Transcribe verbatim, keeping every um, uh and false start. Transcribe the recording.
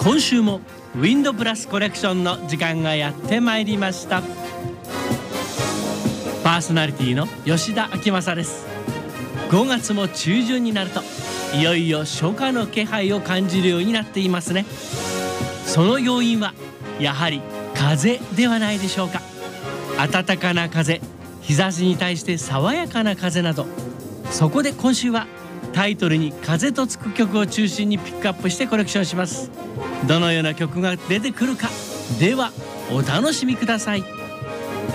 今週もウィンドプラスコレクションの時間がやってまいりました。パーソナリティの吉田明正です。ごがつも中旬になるといよいよ初夏の気配を感じるようになっていますね。その要因はやはり風ではないでしょうか。暖かな風、日差しに対して爽やかな風など、そこで今週はタイトルに風とつく曲を中心にピックアップしてコレクションします。どのような曲が出てくるか、ではお楽しみください。